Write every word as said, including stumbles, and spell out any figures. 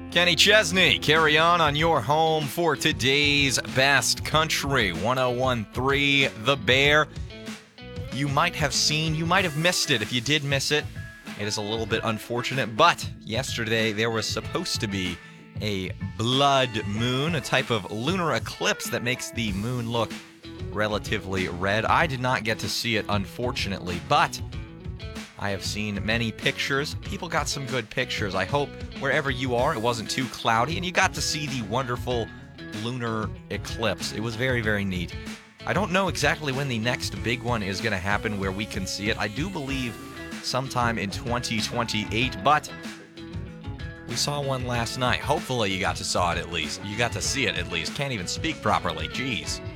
Kenny Chesney, carry on on your home for today's Best Country. one oh one point three The Bear. You might have seen, you might have missed it. If you did miss it, it is a little bit unfortunate. But yesterday there was supposed to be a blood moon, a type of lunar eclipse that makes the moon look relatively red. I did not get to see it, unfortunately, but I have seen many pictures. People got some good pictures. I hope wherever you are, it wasn't too cloudy, and you got to see the wonderful lunar eclipse. It was very, very neat. I don't know exactly when the next big one is going to happen where we can see it. I do believe sometime in twenty twenty-eight, but we saw one last night. Hopefully you got to saw it at least. You got to see it at least. Can't even speak properly. Jeez.